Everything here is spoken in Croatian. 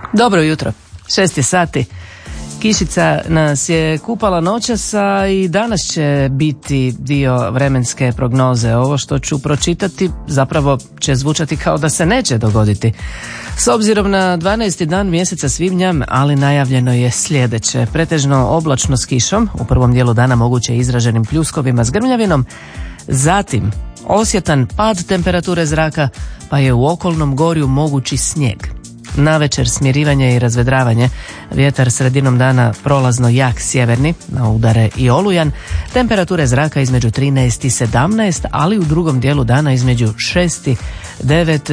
Dobro jutro, 6 je sati. Kišica nas je kupala noćas, a i danas će biti dio vremenske prognoze. Ovo što ću pročitati zapravo će zvučati kao da se neće dogoditi. S obzirom na 12. dan mjeseca svibnja, ali najavljeno je sljedeće. Pretežno oblačno s kišom, u prvom dijelu dana moguće izraženim pljuskovima s grmljavinom, zatim osjetan pad temperature zraka, pa je u okolnom gorju mogući snijeg. Navečer smirivanje i razvedravanje, vjetar sredinom dana prolazno jak sjeverni, na udare i olujan, temperature zraka između 13 i 17, ali u drugom dijelu dana između 6 i 9